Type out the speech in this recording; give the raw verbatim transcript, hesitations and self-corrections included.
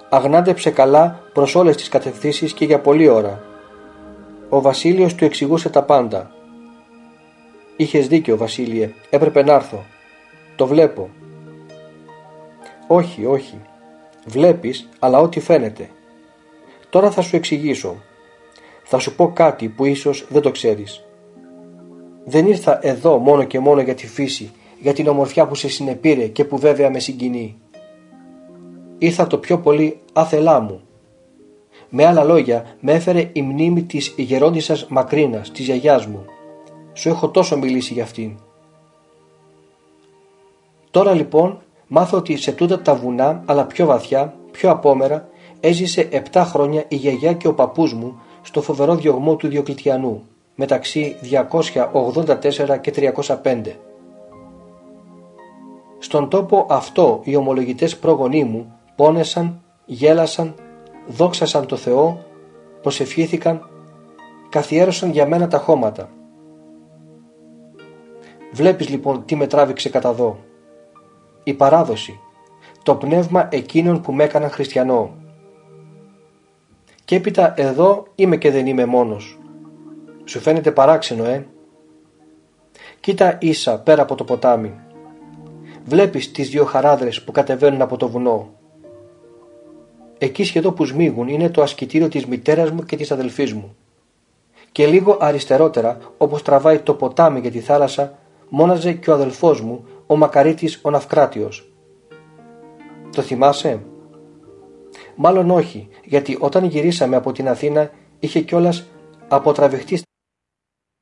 αγνάντεψε καλά προς όλες τις κατευθύνσεις και για πολλή ώρα. Ο Βασίλειος του εξηγούσε τα πάντα. «Είχες δίκιο, Βασίλειε, έπρεπε να έρθω. Το βλέπω». «Όχι, όχι. Βλέπεις, αλλά ό,τι φαίνεται. Τώρα θα σου εξηγήσω. Θα σου πω κάτι που ίσως δεν το ξέρεις. Δεν ήρθα εδώ μόνο και μόνο για τη φύση, για την ομορφιά που σε συνεπήρε και που βέβαια με συγκινεί. Ήρθα το πιο πολύ άθελά μου. Με άλλα λόγια, με έφερε η μνήμη της γερόντισσας Μακρίνας, της γιαγιάς μου. Σου έχω τόσο μιλήσει για αυτήν. Τώρα λοιπόν μάθω ότι σε τούτα τα βουνά, αλλά πιο βαθιά, πιο απόμερα, έζησε επτά χρόνια η γιαγιά και ο παππούς μου στο φοβερό διωγμό του Διοκλητιανού, μεταξύ διακόσια ογδόντα τέσσερα και τριακόσια πέντε. Στον τόπο αυτό οι ομολογητές πρόγονοί μου πόνεσαν, γέλασαν, δόξασαν το Θεό, προσευχήθηκαν, καθιέρωσαν για μένα τα χώματα. Βλέπεις λοιπόν τι με τράβηξε κατά δω. Η παράδοση, το πνεύμα εκείνων που με έκαναν χριστιανό. Και έπειτα εδώ είμαι και δεν είμαι μόνος. Σου φαίνεται παράξενο, ε? Κοίτα ίσα πέρα από το ποτάμι. Βλέπεις τις δύο χαράδρες που κατεβαίνουν από το βουνό. Εκεί σχεδόν που σμίγουν είναι το ασκητήριο της μητέρας μου και της αδελφής μου. Και λίγο αριστερότερα, όπως τραβάει το ποτάμι για τη θάλασσα, μόναζε και ο αδελφός μου, ο Μακαρίτης ο Ναυκράτιος. Το θυμάσαι? Μάλλον όχι, γιατί όταν γυρίσαμε από την Αθήνα είχε κιόλας αποτραβηχτεί